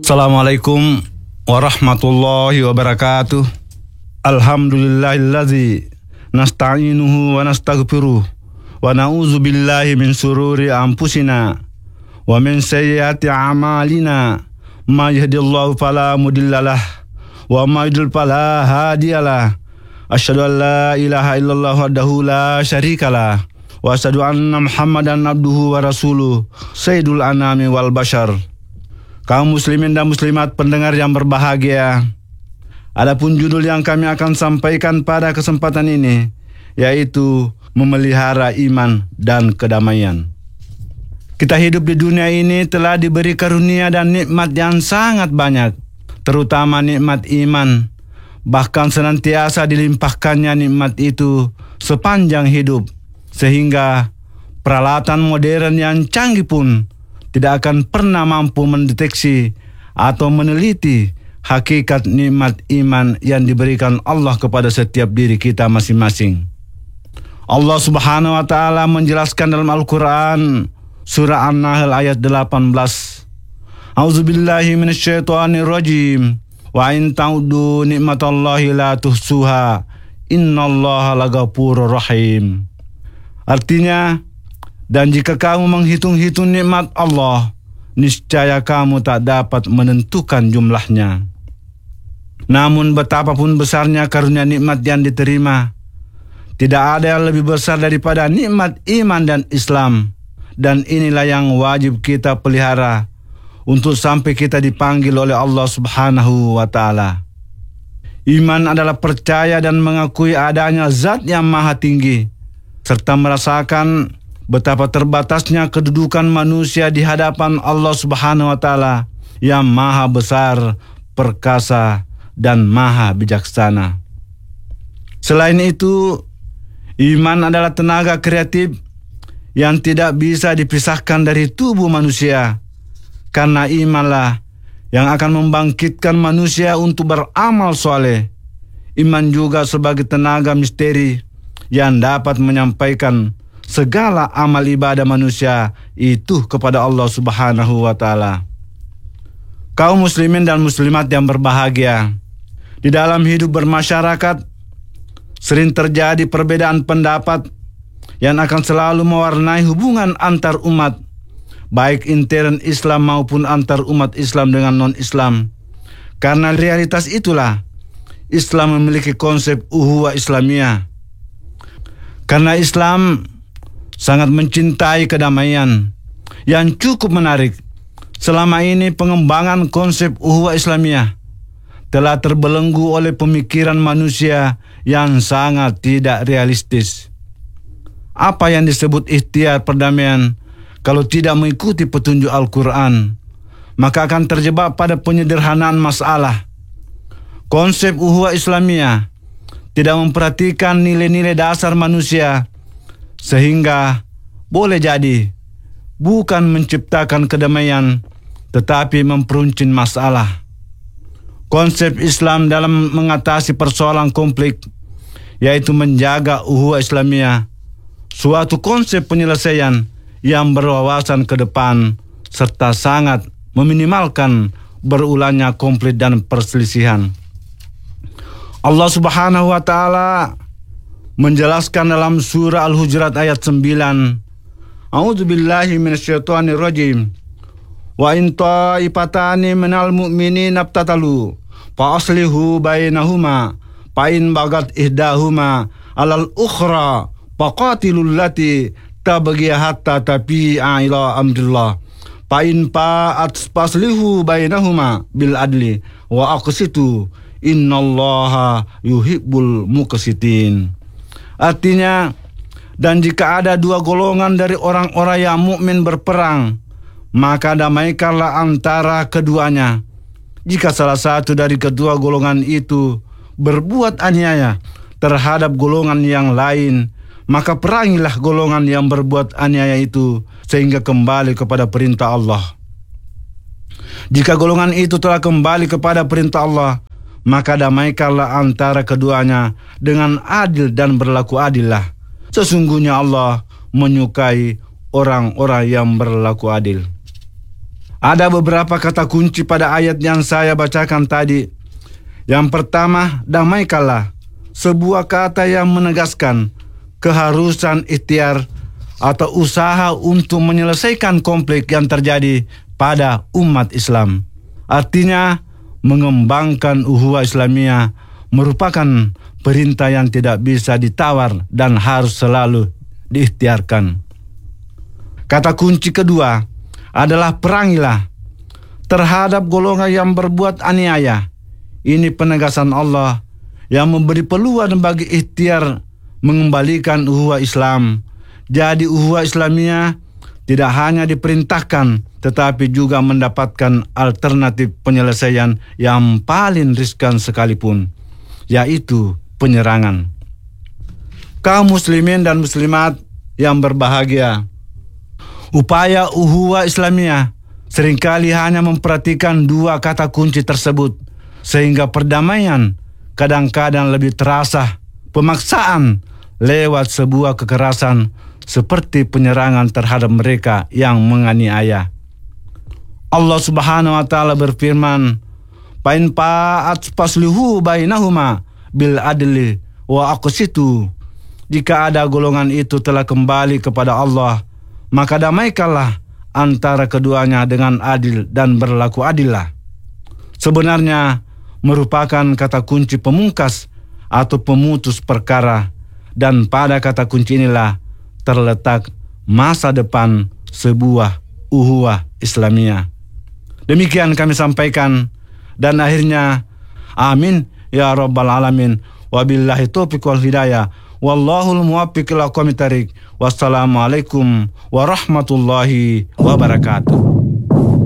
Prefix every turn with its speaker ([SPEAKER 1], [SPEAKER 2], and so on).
[SPEAKER 1] Assalamualaikum warahmatullahi wabarakatuh. Alhamdulillahillazi nasta'inuhu wa nastaghfiruh wa na'udzu billahi min sururi anfusina wa min sayyiati a'malina. May yahdihillahu fala mudhillalah wa may yudlil fala hadiyalah. Asyhadu an la ilaha illallah wahdahu la syarikalah wa asyhadu anna Muhammadan abduhu wa rasuluh sayyidul anami wal bashar. Kaum muslimin dan muslimat pendengar yang berbahagia, adapun judul yang kami akan sampaikan pada kesempatan ini yaitu memelihara iman dan kedamaian. Kita hidup di dunia ini telah diberi karunia dan nikmat yang sangat banyak, terutama nikmat iman. Bahkan senantiasa dilimpahkannya nikmat itu sepanjang hidup, sehingga peralatan modern yang canggih pun tidak akan pernah mampu mendeteksi atau meneliti hakikat nikmat iman yang diberikan Allah kepada setiap diri kita masing-masing. Allah Subhanahu wa taala menjelaskan dalam Al-Qur'an surah An-Nahl ayat 18. A'udzubillahi minasyaitonirrajim. Wa in ta'uddu nikmatallahi la tuhsuha. Innallaha laghafurur rahim. Artinya, dan jika kamu menghitung-hitung nikmat Allah, niscaya kamu tak dapat menentukan jumlahnya. Namun betapapun besarnya karunia nikmat yang diterima, tidak ada yang lebih besar daripada nikmat iman dan Islam. Dan inilah yang wajib kita pelihara untuk sampai kita dipanggil oleh Allah Subhanahu wa taala. Iman adalah percaya dan mengakui adanya zat yang maha tinggi, serta merasakan betapa terbatasnya kedudukan manusia di hadapan Allah Subhanahu wa taala yang maha besar, perkasa, dan maha bijaksana. Selain itu, iman adalah tenaga kreatif yang tidak bisa dipisahkan dari tubuh manusia, karena imanlah yang akan membangkitkan manusia untuk beramal soleh. Iman juga sebagai tenaga misteri yang dapat menyampaikan segala amal ibadah manusia itu kepada Allah Subhanahu wa taala. Kaum muslimin dan muslimat yang berbahagia, di dalam hidup bermasyarakat sering terjadi perbedaan pendapat yang akan selalu mewarnai hubungan antar umat, baik intern Islam maupun antar umat Islam dengan non-Islam. Karena realitas itulah Islam memiliki konsep ukhuwah Islamiyah. Karena Islam sangat mencintai kedamaian. Yang cukup menarik, selama ini pengembangan konsep ukhuwah Islamiyah telah terbelenggu oleh pemikiran manusia yang sangat tidak realistis. Apa yang disebut ikhtiar perdamaian kalau tidak mengikuti petunjuk Al-Quran, maka akan terjebak pada penyederhanaan masalah. Konsep ukhuwah Islamiyah tidak memperhatikan nilai-nilai dasar manusia, sehingga boleh jadi bukan menciptakan kedamaian, tetapi memperuncing masalah. Konsep Islam dalam mengatasi persoalan konflik yaitu menjaga ukhuwah Islamiyah, suatu konsep penyelesaian yang berwawasan ke depan serta sangat meminimalkan berulangnya konflik dan perselisihan. Allah Subhanahu wa taala menjelaskan dalam surah Al-Hujurat ayat 9. A'udzubillahi minasyaitonirrajim. Wa in ta'ifatani minal mu'minina iqtatalu fa aslihu bainahuma fa in bagat ihdahuma 'alal ukhra faqatilul lati tabghi hatta tafi'a ila amrillah fa in fa'at faslihu bainahuma bil adli wa aqsitu innallaha yuhibbul muqsitin. Artinya, dan jika ada dua golongan dari orang-orang yang mukmin berperang, maka damaikanlah antara keduanya. Jika salah satu dari kedua golongan itu berbuat aniaya terhadap golongan yang lain, maka perangilah golongan yang berbuat aniaya itu sehingga kembali kepada perintah Allah. Jika golongan itu telah kembali kepada perintah Allah, maka damaikanlah antara keduanya dengan adil dan berlaku adillah. Sesungguhnya Allah menyukai orang-orang yang berlaku adil. Ada beberapa kata kunci pada ayat yang saya bacakan tadi. Yang pertama, damaikanlah. Sebuah kata yang menegaskan keharusan ikhtiar atau usaha untuk menyelesaikan konflik yang terjadi pada umat Islam. Artinya, mengembangkan ukhuwah Islamiyah merupakan perintah yang tidak bisa ditawar dan harus selalu diikhtiarkan. Kata kunci kedua adalah perangilah terhadap golongan yang berbuat aniaya. Ini penegasan Allah yang memberi peluang bagi ikhtiar mengembalikan ukhuwah Islam. Jadi ukhuwah Islamiyah tidak hanya diperintahkan tetapi juga mendapatkan alternatif penyelesaian yang paling riskan sekalipun, yaitu penyerangan. Kaum muslimin dan muslimat yang berbahagia, upaya ukhuwah Islamiyah seringkali hanya memperhatikan dua kata kunci tersebut, sehingga perdamaian kadang-kadang lebih terasa pemaksaan lewat sebuah kekerasan seperti penyerangan terhadap mereka yang menganiaya. Allah Subhanahu wa taala berfirman, "Fa in fa'at faslihu bainahuma bil adli wa aqsitu." Jika ada golongan itu telah kembali kepada Allah, maka damaikanlah antara keduanya dengan adil dan berlaku adillah. Sebenarnya merupakan kata kunci pemungkas atau pemutus perkara, dan pada kata kunci inilah terletak masa depan sebuah ukhuwah Islamiyah. Demikian kami sampaikan, dan akhirnya amin ya rabbal alamin. Wabillahi taufiq wal hidayah. Wallahul muwaffiq ila aqwamit thariq. Wassalamualaikum warahmatullahi wabarakatuh.